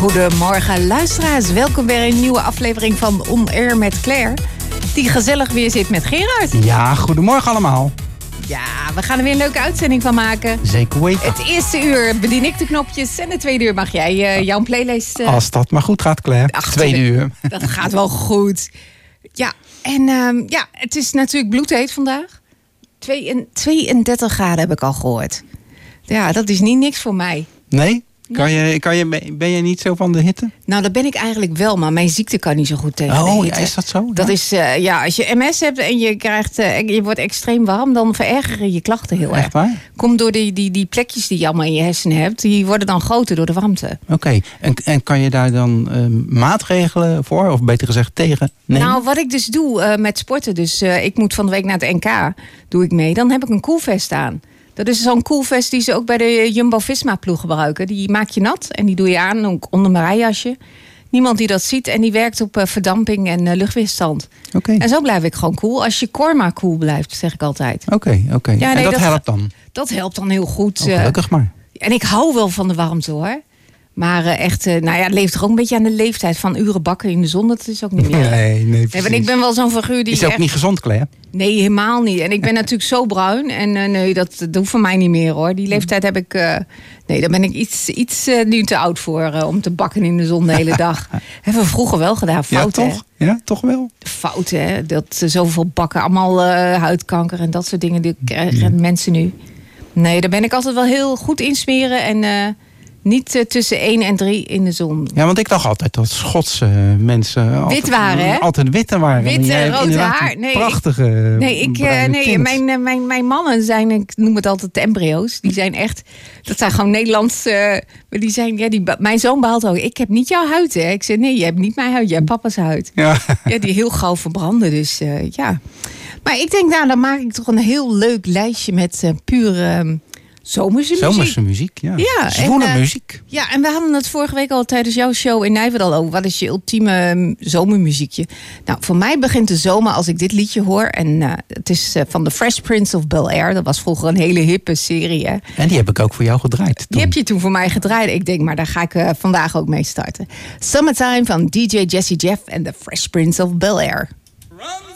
Goedemorgen luisteraars, welkom bij een nieuwe aflevering van On Air met Claire. Die gezellig weer zit met Gerard. Ja, goedemorgen allemaal. Ja, we gaan er weer een leuke uitzending van maken. Zeker weten. Het eerste uur bedien ik de knopjes en het tweede uur mag jij jouw playlist... Als dat maar goed gaat, Claire. Tweede uur. Dat gaat wel goed. Ja, en het is natuurlijk bloedheet vandaag. 32 graden heb ik al gehoord. Ja, dat is niet niks voor mij. Nee? Ben je niet zo van de hitte? Nou, dat ben ik eigenlijk wel, maar mijn ziekte kan niet zo goed tegen de hitte. Ja, is dat zo? Dat is, als je MS hebt en je wordt extreem warm, dan verergeren je klachten heel erg. Echt waar? Komt door die plekjes die je allemaal in je hersenen hebt, die worden dan groter door de warmte. Oké, en kan je daar dan maatregelen voor, of beter gezegd tegen nemen? Nou, wat ik dus doe met sporten, dus ik moet van de week naar het NK, doe ik mee, dan heb ik een koelvest aan. Dat is zo'n koelvest die ze ook bij de Jumbo-Visma-ploeg gebruiken. Die maak je nat en die doe je aan ook onder mijn rijjasje. Niemand die dat ziet en die werkt op verdamping en luchtweerstand. Okay. En zo blijf ik gewoon cool. Als je korma cool blijft, zeg ik altijd. Oké. Ja, en dat helpt dan? Dat helpt dan heel goed. Gelukkig maar. En ik hou wel van de warmte hoor. Maar het leeft toch ook een beetje aan de leeftijd van uren bakken in de zon. Dat is ook niet meer. Nee, precies. Want ik ben wel zo'n figuur die... Is ook niet gezond, Claire? Nee, helemaal niet. En ik ben natuurlijk zo bruin. En nee, dat hoeft voor mij niet meer hoor. Die leeftijd heb ik... daar ben ik iets nu te oud voor om te bakken in de zon de hele dag. Hebben we vroeger wel gedaan. Fout, ja, toch? Hè? Ja, toch wel? Fout, hè? Dat zoveel bakken. Allemaal huidkanker en dat soort dingen. Die krijgen mensen nu. Nee, daar ben ik altijd wel heel goed in smeren. En... niet tussen 1 en 3 in de zon. Ja, want ik dacht altijd dat Schotse mensen... Wit waren, hè? Altijd witte waren. Witte, rood haar. Nee, prachtige mijn mannen zijn, ik noem het altijd embryo's. Die zijn echt... Dat zijn gewoon Nederlands... die zijn, mijn zoon behaalt ook... Ik heb niet jouw huid, hè? Ik zeg, nee, je hebt niet mijn huid. Je hebt papa's huid. Ja, die heel gauw verbranden. Dus ja. Maar ik denk, dan maak ik toch een heel leuk lijstje met pure... Zomerse muziek, ja. Zwoele muziek. Ja, en we hadden het vorige week al tijdens jouw show in Nijverdal over. Wat is je ultieme zomermuziekje? Nou, voor mij begint de zomer als ik dit liedje hoor. En het is van The Fresh Prince of Bel-Air. Dat was vroeger een hele hippe serie, hè? En die heb ik ook voor jou gedraaid toen. Die heb je toen voor mij gedraaid. Ik denk, maar daar ga ik vandaag ook mee starten. Summertime van DJ Jesse Jeff en The Fresh Prince of Bel-Air. Run!